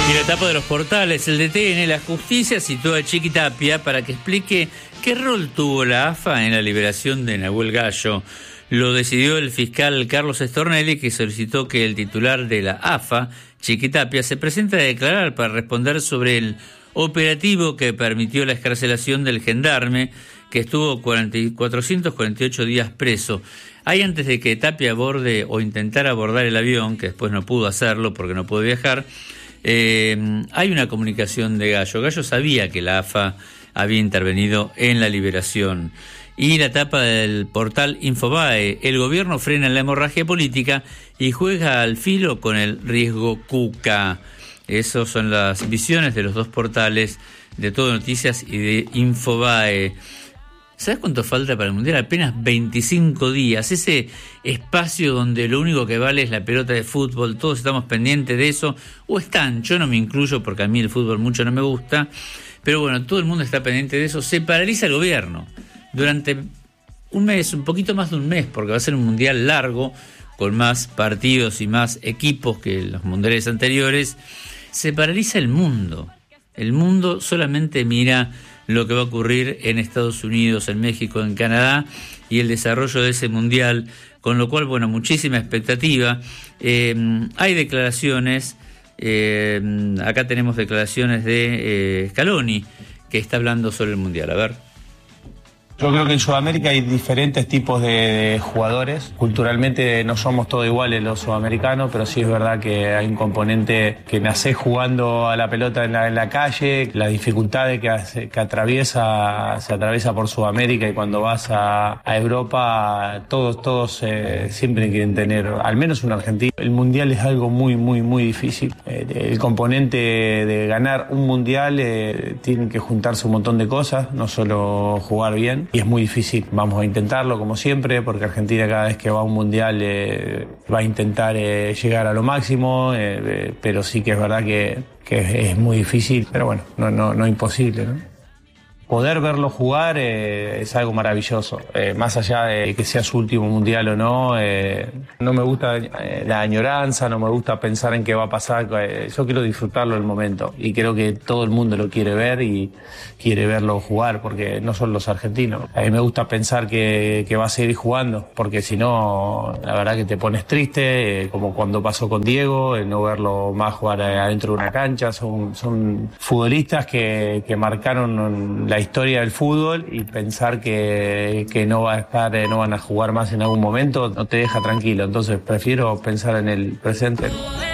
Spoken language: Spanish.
Y la etapa de los portales, el DTN, la justicia citó a Chiqui Tapia para que explique qué rol tuvo la AFA en la liberación de Nahuel Gallo. Lo decidió el fiscal Carlos Stornelli, que solicitó que el titular de la AFA, Chiqui Tapia, se presente a declarar para responder sobre el operativo que permitió la excarcelación del gendarme, que estuvo 448 días preso. Hay antes de que Tapia aborde o intentara abordar el avión, que después no pudo hacerlo porque no pudo viajar, hay una comunicación de Gallo. Gallo sabía que la AFA había intervenido en la liberación. Y la tapa del portal Infobae: el gobierno frena la hemorragia política y juega al filo con el riesgo Cuca. Esas son las visiones de los dos portales de Todo Noticias y de Infobae. ¿Sabes cuánto falta para el Mundial? Apenas 25 días. Ese espacio donde lo único que vale es la pelota de fútbol, todos estamos pendientes de eso, o están, yo no me incluyo porque a mí el fútbol mucho no me gusta, pero bueno, todo el mundo está pendiente de eso. Se paraliza el gobierno durante un mes, un poquito más de un mes, porque va a ser un Mundial largo, con más partidos y más equipos que los mundiales anteriores. Se paraliza el mundo. El mundo solamente mira lo que va a ocurrir en Estados Unidos, en México, en Canadá y el desarrollo de ese mundial, con lo cual, bueno, muchísima expectativa. Hay declaraciones, acá tenemos declaraciones de Scaloni, que está hablando sobre el mundial. A ver. Yo creo que en Sudamérica hay diferentes tipos de jugadores. Culturalmente no somos todos iguales los sudamericanos, pero sí es verdad que hay un componente que nacés jugando a la pelota en la calle, las dificultades que se atraviesa por Sudamérica, y cuando vas a Europa todos siempre quieren tener al menos un argentino. El mundial es algo muy difícil. El componente de ganar un mundial tiene que juntarse un montón de cosas, no solo jugar bien. Y es muy difícil. Vamos a intentarlo como siempre, porque Argentina cada vez que va a un mundial va a intentar llegar a lo máximo, pero sí que es verdad que es muy difícil, pero bueno, no imposible, ¿no? Poder verlo jugar es algo maravilloso, más allá de que sea su último mundial o no. No me gusta la añoranza, no me gusta pensar en qué va a pasar. Yo quiero disfrutarlo el momento, y creo que todo el mundo lo quiere ver y quiere verlo jugar, porque no son los argentinos. A mí me gusta pensar que va a seguir jugando, porque si no, la verdad que te pones triste, como cuando pasó con Diego, el no verlo más jugar adentro de una cancha. Son futbolistas que marcaron la historia del fútbol, y pensar que no van a jugar más en algún momento no te deja tranquilo. Entonces prefiero pensar en el presente.